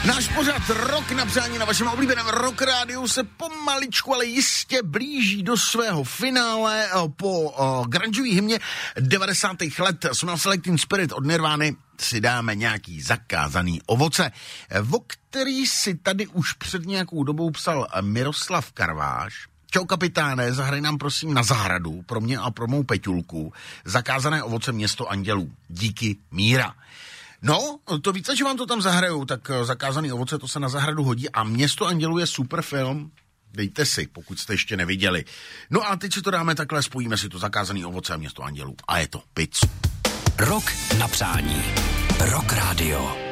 Náš pořad Rok na přání na vašem oblíbeném Rock Rádiu se pomaličku, ale jistě blíží do svého finále. Po grungeový hymně 90. let Smell Selecting Spirit od Nirvány si dáme nějaký zakázaný ovoce, o který si tady už před nějakou dobou psal Miroslav Karváš. Čau kapitáne, zahraj nám prosím na zahradu pro mě a pro mou Peťulku Zakázané ovoce Město andělů. Díky, Míra. No, to více, že vám to tam zahrajou, tak Zakázaný ovoce, to se na zahradu hodí a Město andělů je super film. Dejte si, pokud jste ještě neviděli. No a teď si to dáme takhle, spojíme si to Zakázaný ovoce a Město andělů. A je to pizzu. Rok na přání. Rock Radio.